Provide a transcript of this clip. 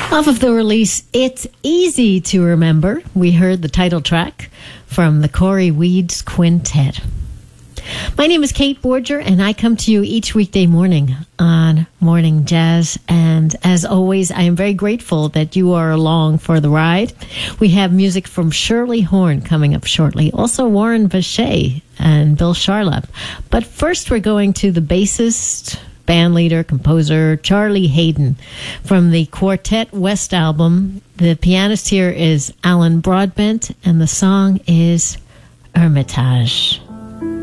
Off of the release, It's Easy to Remember, we heard the title track from the Corey Weeds Quintet. My name is Kate Borger, and I come to you each weekday morning on Morning Jazz. And as always, I am very grateful that you are along for the ride. We have music from Shirley Horn coming up shortly. Also Warren Vacher and Bill Charlap. But first, we're going to the bassist, bandleader, composer, Charlie Haden from the Quartet West album. The pianist here is Alan Broadbent, and the song is Hermitage.